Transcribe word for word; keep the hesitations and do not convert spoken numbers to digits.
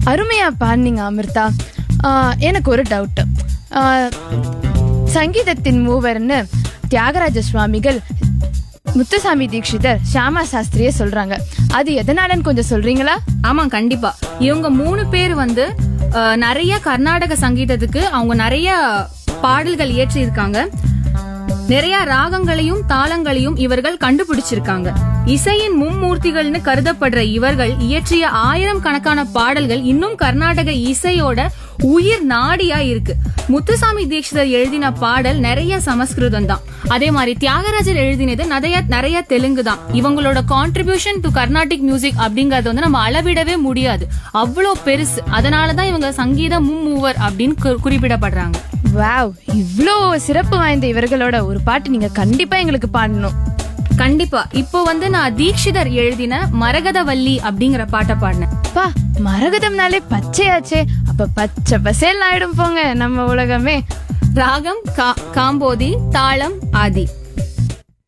அருமையா பாடினீங்க அமிர்தா. ஆஹ் எனக்கு ஒரு டவுட். சங்கீதத்தின் மூவர்னு தியாகராஜ சுவாமிகள், முத்துசாமி தீட்சிதர், ஷியாமா சாஸ்திரியே சொல்றாங்க. அது எதனாலன்னு கொஞ்சம் சொல்றீங்களா? ஆமா, கண்டிப்பா. இவங்க மூணு பேர் வந்து நிறைய கர்நாடக சங்கீதத்துக்கு அவங்க நிறைய பாடல்கள் இயற்றி இருக்காங்க. நிறைய ராகங்களையும் தாளங்களையும் இவர்கள் கண்டுபிடிச்சிருக்காங்க. இசையின் மும்மூர்த்திகள்னு கருதப்படுற இவர்கள் இயற்றிய ஆயிரம் கணக்கான பாடல்கள் இன்னும் கர்நாடக இசையோட உயிர் நாடியா இருக்கு. முத்துசாமி தீட்சிதர் எழுதின பாடல் நிறைய சமஸ்கிருதம் தான். அதே மாதிரி தியாகராஜர் எழுதினது நிறைய நிறைய தெலுங்கு தான். இவங்களோட கான்ட்ரிபியூஷன் டு கர்நாடிக் மியூசிக் அப்படிங்கறது வந்து நம்ம அளவிடவே முடியாது, அவ்வளோ பெருசு. அதனாலதான் இவங்க சங்கீத மும்மூவர் அப்படின்னு குறிப்பிடப்படுறாங்க. வாவ், இவ்ளோ சிறப்பு வாய்ந்த இவர்களோட ஒரு பாட்டு நீங்க கண்டிப்பா எங்களுக்கு பாடணும். கண்டிப்பா. இப்போ வந்து நான் தீட்சிதர் எழுதின மரகதவல்லி அப்படிங்கிற பாட்டை பாடினேன். பா, மரகதம்னாலே பச்சையாச்சே, அப்ப பச்சை பசேல் ஆயிடும் போங்க நம்ம உலகமே. ராகம் காம்போதி, தாளம் ஆதி.